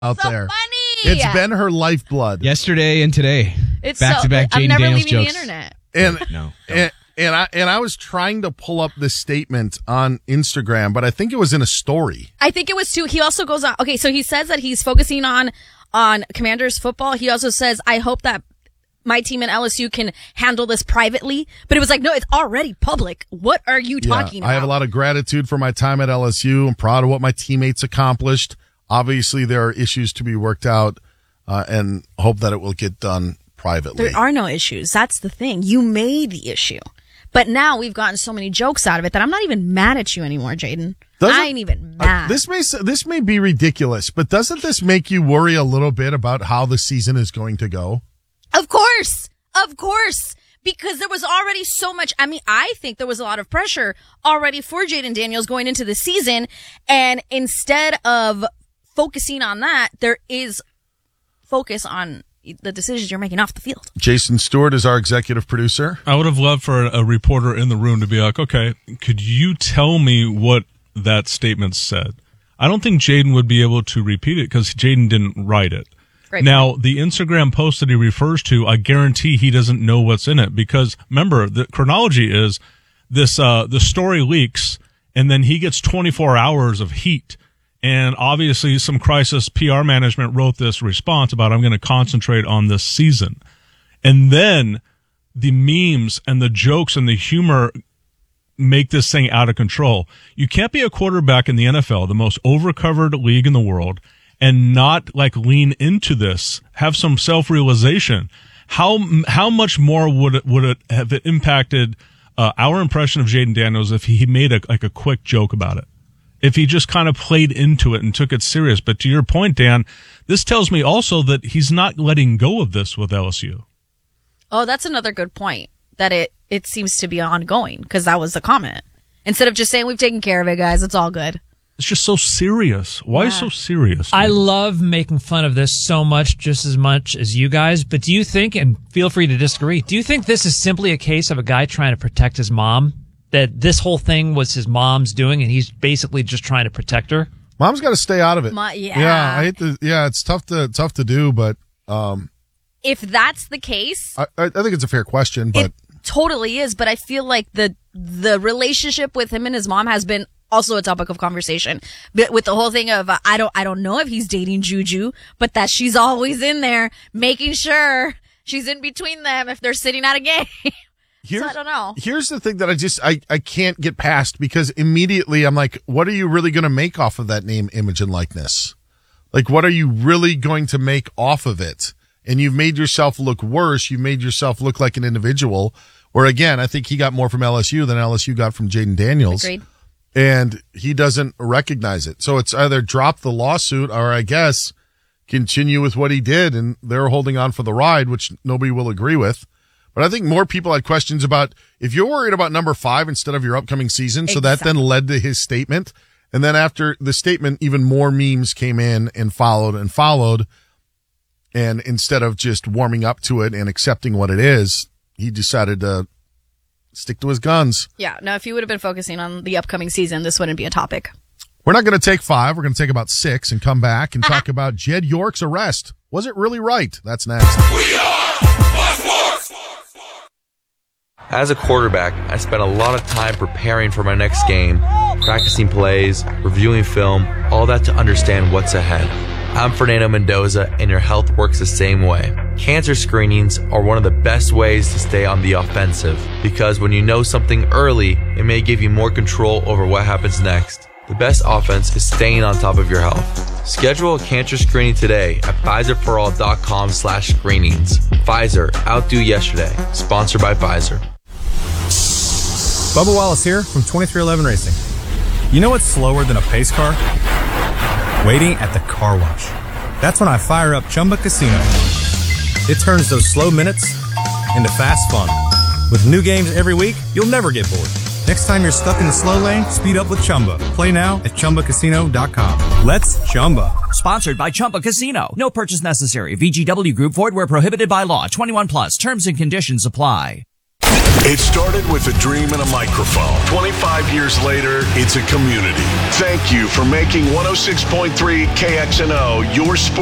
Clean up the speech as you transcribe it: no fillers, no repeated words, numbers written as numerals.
out so there. Funny. It's been her lifeblood. Yesterday and today. It's back to back Jaden Daniels I'm never leaving jokes. the internet. And No. and I was trying to pull up this statement on Instagram, but I think it was in a story. I think it was too. He also goes on. Okay, so he says that he's focusing on Commanders football. He also says, I hope that my team and LSU can handle this privately. But it was like, no, it's already public. What are you talking about? I have a lot of gratitude for my time at LSU. I'm proud of what my teammates accomplished. Obviously, there are issues to be worked out, and hope that it will get done privately. There are no issues. That's the thing. You made the issue. But now we've gotten so many jokes out of it that I'm not even mad at you anymore, Jaden. I ain't even mad. This may be ridiculous, but doesn't this make you worry a little bit about how the season is going to go? Of course. Because there was already so much. I mean, I think there was a lot of pressure already for Jaden Daniels going into the season. And instead of focusing on that, there is focus on the decisions you're making off the field. Jason Stewart is our executive producer. I would have loved for a reporter in the room to be like, okay, could you tell me what that statement said? I don't think Jaden would be able to repeat it because Jaden didn't write it. Right. Now, the Instagram post that he refers to, I guarantee he doesn't know what's in it because remember, the chronology is this, the story leaks and then he gets 24 hours of heat. And obviously some crisis PR management wrote this response about, I'm going to concentrate on this season. And then the memes and the jokes and the humor make this thing out of control. You can't be a quarterback in the NFL, the most overcovered league in the world, and not like lean into this, have some self-realization. How much more would it have impacted our impression of Jaden Daniels if he made a quick joke about it? If he just kind of played into it and took it serious. But to your point, Dan, this tells me also that he's not letting go of this with LSU. Oh, that's another good point, that it seems to be ongoing, because that was the comment. Instead of just saying, we've taken care of it, guys, it's all good. It's just so serious. Why so serious? I love making fun of this so much, just as much as you guys. But do you think, and feel free to disagree, do you think this is simply a case of a guy trying to protect his mom? That this whole thing was his mom's doing, and he's basically just trying to protect her? Mom's got to stay out of it. Yeah. I hate to. Yeah, it's tough to do, but if that's the case, I think it's a fair question. But it totally is. But I feel like the relationship with him and his mom has been also a topic of conversation. But with the whole thing of I don't know if he's dating Juju, but that she's always in there making sure she's in between them if they're sitting at a game. So I don't know. Here's the thing that I can't get past, because immediately I'm like, what are you really going to make off of that name, image, and likeness? Like, what are you really going to make off of it? And you've made yourself look worse. You've made yourself look like an individual. Where again, I think he got more from LSU than LSU got from Jaden Daniels. Agreed. And he doesn't recognize it. So it's either drop the lawsuit or I guess continue with what he did. And they're holding on for the ride, which nobody will agree with. But I think more people had questions about if you're worried about number 5 instead of your upcoming season. So that then led to his statement. And then after the statement, even more memes came in and followed. And instead of just warming up to it and accepting what it is, he decided to stick to his guns. Yeah. No, if you would have been focusing on the upcoming season, this wouldn't be a topic. We're not going to take 5. We're going to take about 6 and come back and talk about Jed York's arrest. Was it really right? That's next. We are Sports. As a quarterback, I spent a lot of time preparing for my next game, practicing plays, reviewing film, all that to understand what's ahead. I'm Fernando Mendoza, and your health works the same way. Cancer screenings are one of the best ways to stay on the offensive, because when you know something early, it may give you more control over what happens next. The best offense is staying on top of your health. Schedule a cancer screening today at PfizerForAll.com/screenings. Pfizer, outdo yesterday. Sponsored by Pfizer. Bubba Wallace here from 2311 Racing. You know what's slower than a pace car? Waiting at the car wash. That's when I fire up Chumba Casino. It turns those slow minutes into fast fun. With new games every week, you'll never get bored. Next time you're stuck in the slow lane, speed up with Chumba. Play now at ChumbaCasino.com. Let's Chumba. Sponsored by Chumba Casino. No purchase necessary. VGW Group. Void where prohibited by law. 21 plus. Terms and conditions apply. It started with a dream and a microphone. 25 years later, it's a community. Thank you for making 106.3 KXNO your sport.